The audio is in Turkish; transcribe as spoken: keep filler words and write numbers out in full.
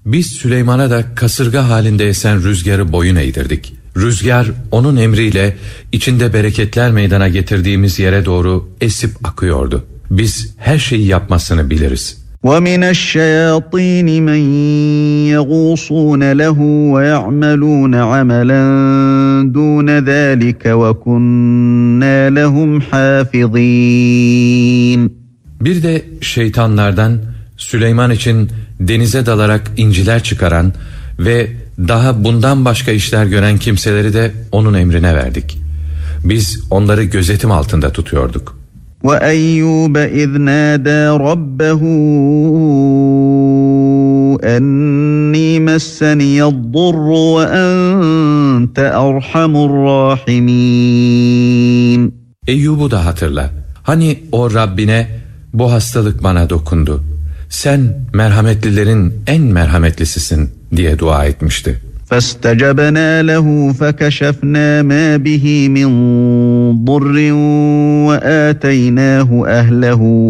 Biz Süleyman'a da kasırga halinde esen rüzgarı boyun eğdirdik. Rüzgar onun emriyle içinde bereketler meydana getirdiğimiz yere doğru esip akıyordu. Biz her şeyi yapmasını biliriz. وَمِنَ الشَّيَاطِينِ مَنْ يَغُوصُونَ لَهُ وَيَعْمَلُونَ عَمَلًا دُونَ ذَٰلِكَ وَكُنَّا لَهُمْ حَافِظِينَ. Bir de şeytanlardan Süleyman için denize dalarak inciler çıkaran ve daha bundan başka işler gören kimseleri de onun emrine verdik. Biz onları gözetim altında tutuyorduk. وَأَيُّوبَ إِذْ نَادَى رَبَّهُ أَنِّي مَسَّنِيَ الضُّرُّ وَأَنْتَ أَرْحَمُ الرَّاحِمِينَ. Eyyub'u da hatırla. Hani o Rabbine bu hastalık bana dokundu, sen merhametlilerin en merhametlisisin diye dua etmişti. فَاسْتَجَبْنَا لَهُ فَكَشَفْنَا مَا بِهِ مِنْ ضُرٍّ وَآتَيْنَاهُ أَهْلَهُ